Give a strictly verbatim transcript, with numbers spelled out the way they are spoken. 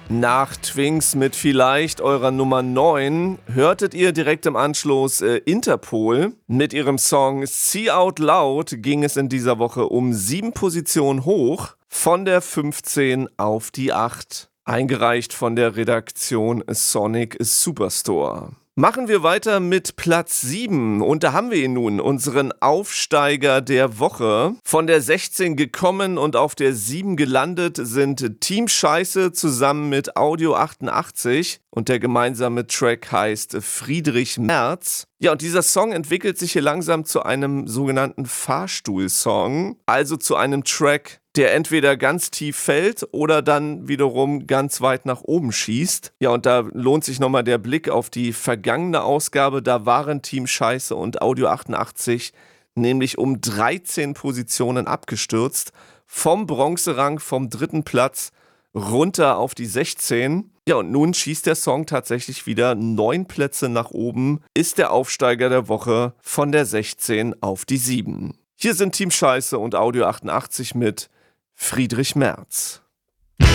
Nach Twinks mit vielleicht eurer Nummer neun hörtet ihr direkt im Anschluss äh, Interpol. Mit ihrem Song See Out Loud ging es in dieser Woche um sieben Positionen hoch, von der fünfzehn auf die acht. Eingereicht von der Redaktion Sonic Superstore. Machen wir weiter mit Platz sieben und da haben wir ihn nun, unseren Aufsteiger der Woche. Von der sechzehn gekommen und auf der sieben gelandet sind Team Scheiße zusammen mit Audio achtundachtzig und der gemeinsame Track heißt Friedrich Merz. Ja, und dieser Song entwickelt sich hier langsam zu einem sogenannten Fahrstuhlsong, also zu einem Track, der entweder ganz tief fällt oder dann wiederum ganz weit nach oben schießt. Ja, und da lohnt sich nochmal der Blick auf die vergangene Ausgabe. Da waren Team Scheiße und Audio achtundachtzig nämlich um dreizehn Positionen abgestürzt. Vom Bronzerang, vom dritten Platz runter auf die sechzehn. Ja, und nun schießt der Song tatsächlich wieder neun Plätze nach oben, ist der Aufsteiger der Woche von der sechzehn auf die sieben. Hier sind Team Scheiße und Audio achtundachtzig mit Friedrich Merz.